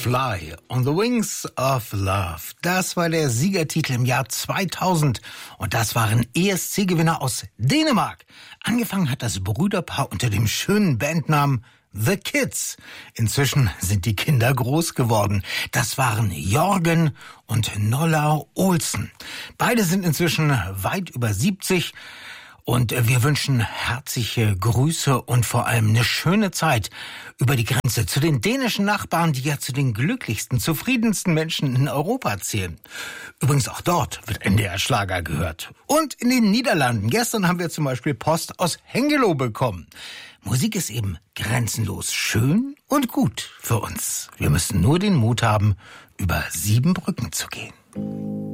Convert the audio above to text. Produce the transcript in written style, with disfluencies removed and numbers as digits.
Fly on the Wings of Love. Das war der Siegertitel im Jahr 2000 und das waren ESC-Gewinner aus Dänemark. Angefangen hat das Brüderpaar unter dem schönen Bandnamen The Kids. Inzwischen sind die Kinder groß geworden. Das waren Jorgen und Nolla Olsen. Beide sind inzwischen weit über 70. Und wir wünschen herzliche Grüße und vor allem eine schöne Zeit über die Grenze zu den dänischen Nachbarn, die ja zu den glücklichsten, zufriedensten Menschen in Europa zählen. Übrigens auch dort wird NDR-Schlager gehört. Und in den Niederlanden. Gestern haben wir zum Beispiel Post aus Hengelo bekommen. Musik ist eben grenzenlos schön und gut für uns. Wir müssen nur den Mut haben, über 7 Brücken zu gehen.